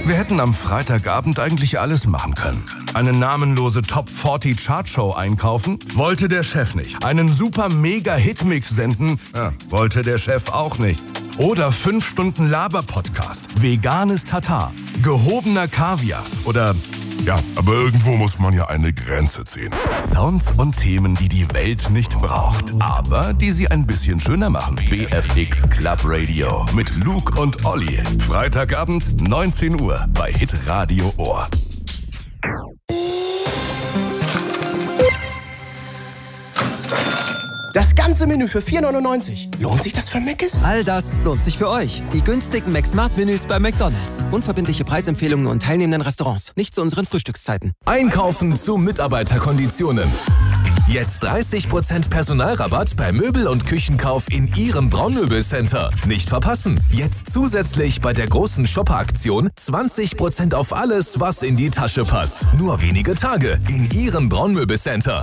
Wir hätten am Freitagabend eigentlich alles machen können. Eine namenlose Top 40 Chartshow einkaufen? Wollte der Chef nicht. Einen super mega Hitmix senden? Ja, wollte der Chef auch nicht. Oder 5 Stunden Laber-Podcast, veganes Tatar, gehobener Kaviar oder... Ja, aber irgendwo muss man ja eine Grenze ziehen. Sounds und Themen, die die Welt nicht braucht, aber die sie ein bisschen schöner machen. BFX Club Radio mit Luke und Olli. Freitagabend, 19 Uhr bei Hitradio Ohr. Das ganze Menü für 4,99. Lohnt sich das für Mc's? All das lohnt sich für euch. Die günstigen McSmart-Menüs bei McDonald's. Unverbindliche Preisempfehlungen und teilnehmenden Restaurants. Nicht zu unseren Frühstückszeiten. Einkaufen zu Mitarbeiterkonditionen. Jetzt 30% Personalrabatt bei Möbel- und Küchenkauf in Ihrem Braunmöbelcenter. Nicht verpassen. Jetzt zusätzlich bei der großen Shopper-Aktion 20% auf alles, was in die Tasche passt. Nur wenige Tage in Ihrem Braunmöbelcenter.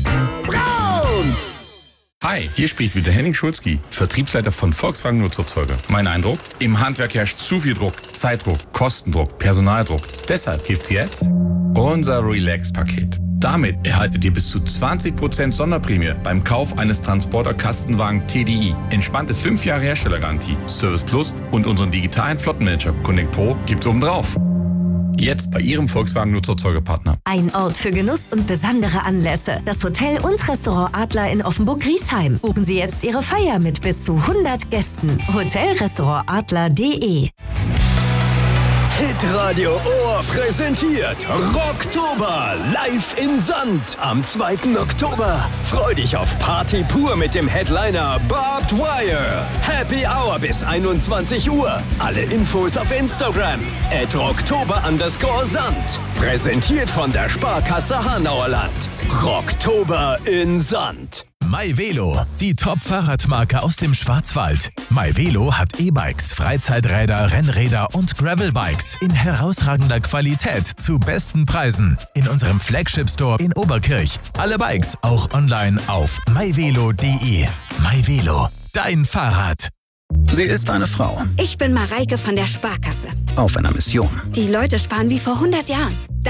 Braun! Hi, hier spricht wieder Henning Schulzki, Vertriebsleiter von Volkswagen Nutzerzeuger. Mein Eindruck? Im Handwerk herrscht zu viel Druck, Zeitdruck, Kostendruck, Personaldruck. Deshalb gibt's jetzt unser Relax-Paket. Damit erhaltet ihr bis zu 20% Sonderprämie beim Kauf eines Transporter-Kastenwagen TDI. Entspannte 5 Jahre Herstellergarantie, Service Plus und unseren digitalen Flottenmanager Connect Pro gibt's obendrauf. Jetzt bei Ihrem Volkswagen-Nutzerzeugerpartner. Ein Ort für Genuss und besondere Anlässe. Das Hotel und Restaurant Adler in Offenburg-Griesheim. Buchen Sie jetzt Ihre Feier mit bis zu 100 Gästen. Hotelrestaurantadler.de. Hitradio Ohr präsentiert Rocktober live im Sand am 2. Oktober. Freu dich auf Party pur mit dem Headliner Barbed Wire. Happy Hour bis 21 Uhr. Alle Infos auf Instagram @Rocktober_Sand. Präsentiert von der Sparkasse Hanauerland. Rocktober in Sand. MyVelo, die Top-Fahrradmarke aus dem Schwarzwald. MyVelo hat E-Bikes, Freizeiträder, Rennräder und Gravelbikes in herausragender Qualität zu besten Preisen. In unserem Flagship-Store in Oberkirch. Alle Bikes auch online auf myvelo.de. MyVelo, dein Fahrrad. Sie ist eine Frau. Ich bin Mareike von der Sparkasse. Auf einer Mission. Die Leute sparen wie vor 100 Jahren.